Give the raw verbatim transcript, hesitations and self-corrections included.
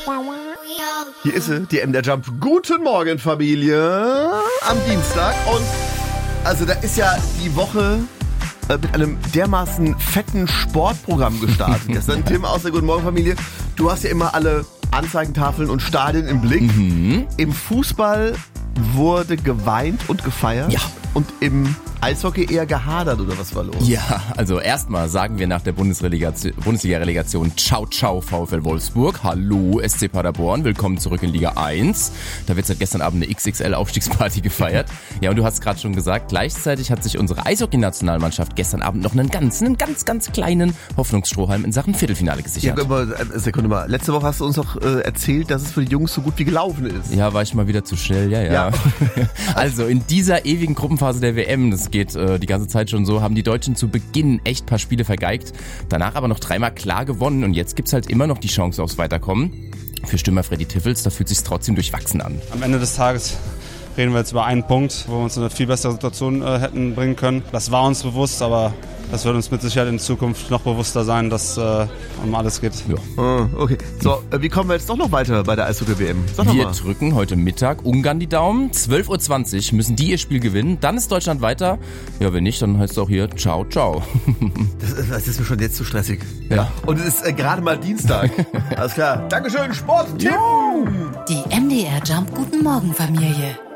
Hier ist sie, die M D R Jump. Guten Morgen, Familie. Am Dienstag. Und also da ist ja die Woche äh, mit einem dermaßen fetten Sportprogramm gestartet. Gestern, Tim, aus der Guten Morgen, Familie. Du hast ja immer alle Anzeigentafeln und Stadien im Blick. Mhm. Im Fußball wurde geweint und gefeiert. Ja. Und im Eishockey eher gehadert, oder was war los? Ja, also erstmal sagen wir nach der Bundesrelegation, Bundesliga-Relegation Ciao, ciao VfL Wolfsburg. Hallo S C Paderborn, willkommen zurück in Liga eins. Da wird seit gestern Abend eine X X L-Aufstiegsparty gefeiert. Ja, und du hast gerade schon gesagt, gleichzeitig hat sich unsere Eishockey-Nationalmannschaft gestern Abend noch einen ganz, einen ganz, ganz kleinen Hoffnungsstrohhalm in Sachen Viertelfinale gesichert. Ja, aber äh, Sekunde mal. Letzte Woche hast du uns doch äh, erzählt, dass es für die Jungs so gut wie gelaufen ist. Ja, war ich mal wieder zu schnell, ja, ja. Ja. Also in dieser ewigen Gruppenphase der W M, das geht äh, die ganze Zeit schon so, haben die Deutschen zu Beginn echt paar Spiele vergeigt, danach aber noch dreimal klar gewonnen und jetzt gibt's halt immer noch die Chance aufs Weiterkommen. Für Stürmer Freddy Tiffels, da fühlt sich's trotzdem durchwachsen an. Am Ende des Tages reden wir jetzt über einen Punkt, wo wir uns in eine viel bessere Situation äh, hätten bringen können. Das war uns bewusst, aber das wird uns mit Sicherheit in Zukunft noch bewusster sein, dass äh, um alles geht. Ja. Oh, okay. So, äh, wie kommen wir jetzt doch noch weiter bei der Eishockey-W M? Sag doch Wir mal. drücken heute Mittag Ungarn die Daumen. zwölf Uhr zwanzig müssen die ihr Spiel gewinnen. Dann ist Deutschland weiter. Ja, wenn nicht, dann heißt es auch hier Ciao, ciao. Das, das ist mir schon jetzt zu stressig. Ja. Und es ist äh, gerade mal Dienstag. Alles klar. Dankeschön, Sport, Tim. Die M D R Jump Guten Morgen Familie.